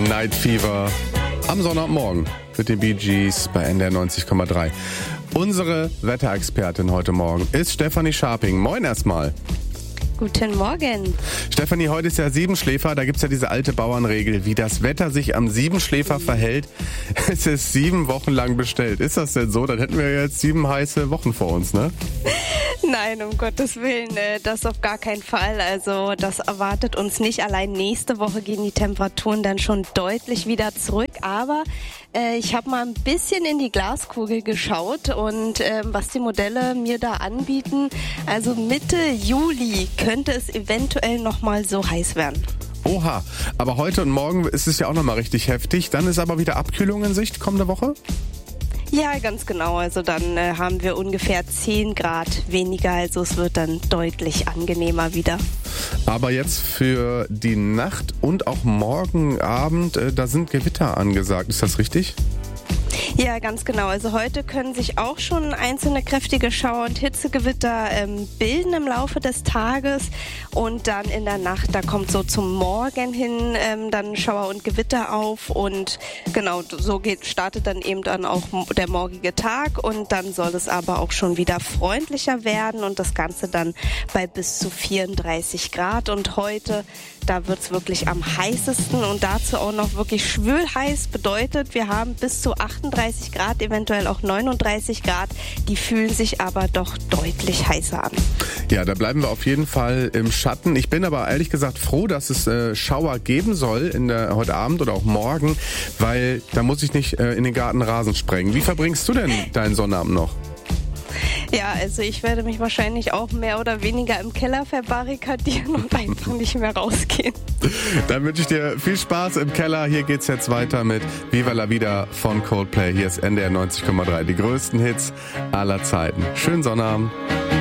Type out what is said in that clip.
Night Fever am Sonntagmorgen mit den Bee Gees bei NDR 90,3. Unsere Wetterexpertin heute Morgen ist Stefanie Scharping. Moin erstmal. Guten Morgen. Stefanie, heute ist ja Siebenschläfer. Da gibt's ja diese alte Bauernregel, wie das Wetter sich am Siebenschläfer verhält. Es ist 7 Wochen lang bestellt. Ist das denn so? Dann hätten wir jetzt 7 heiße Wochen vor uns, ne? Nein, um Gottes Willen, das auf gar keinen Fall. Also das erwartet uns nicht. Allein nächste Woche gehen die Temperaturen dann schon deutlich wieder zurück. Aber ich habe mal ein bisschen in die Glaskugel geschaut und was die Modelle mir da anbieten, also Mitte Juli könnte es eventuell nochmal so heiß werden. Oha, aber heute und morgen ist es ja auch nochmal richtig heftig. Dann ist aber wieder Abkühlung in Sicht kommende Woche? Ja, ganz genau. Also dann haben wir ungefähr 10 Grad weniger. Also es wird dann deutlich angenehmer wieder. Aber jetzt für die Nacht und auch morgen Abend, da sind Gewitter angesagt. Ist das richtig? Ja, ganz genau. Also heute können sich auch schon einzelne kräftige Schauer und Hitzegewitter bilden im Laufe des Tages und dann in der Nacht, da kommt so zum Morgen hin dann Schauer und Gewitter auf und genau, so startet dann eben dann auch der morgige Tag und dann soll es aber auch schon wieder freundlicher werden und das Ganze dann bei bis zu 34 Grad und heute, da wird's wirklich am heißesten und dazu auch noch wirklich schwülheiß bedeutet, wir haben bis zu 38 Grad, eventuell auch 39 Grad. Die fühlen sich aber doch deutlich heißer an. Ja, da bleiben wir auf jeden Fall im Schatten. Ich bin aber ehrlich gesagt froh, dass es Schauer geben soll heute Abend oder auch morgen, weil da muss ich nicht in den Garten Rasen sprengen. Wie verbringst du denn deinen Sonnabend noch? Ja, also ich werde mich wahrscheinlich auch mehr oder weniger im Keller verbarrikadieren und einfach nicht mehr rausgehen. Dann wünsche ich dir viel Spaß im Keller. Hier geht's jetzt weiter mit Viva la Vida von Coldplay. Hier ist NDR 90,3. Die größten Hits aller Zeiten. Schönen Sonnabend.